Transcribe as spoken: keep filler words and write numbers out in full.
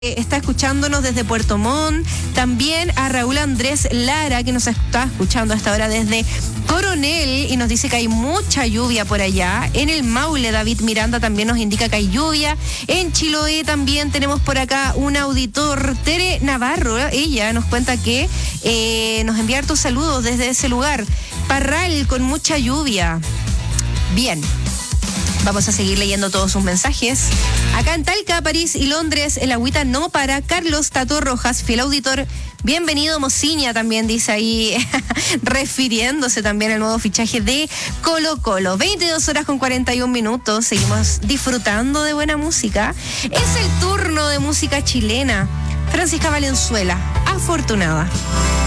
Está escuchándonos desde Puerto Montt, también a Raúl Andrés Lara, que nos está escuchando hasta ahora desde Coronel y nos dice que hay mucha lluvia por allá. En el Maule, David Miranda también nos indica que hay lluvia. En Chiloé también tenemos por acá un auditor, Tere Navarro. Ella nos cuenta que eh, nos envía hartos saludos desde ese lugar. Parral con mucha lluvia. Bien. Vamos a seguir leyendo todos sus mensajes. Acá en Talca, París y Londres, el agüita no para. Carlos Tato Rojas, fiel auditor. Bienvenido, Mociña, también dice ahí, refiriéndose también al nuevo fichaje de Colo Colo. veintidós horas con cuarenta y un minutos. Seguimos disfrutando de buena música. Es el turno de música chilena. Francisca Valenzuela, Afortunada.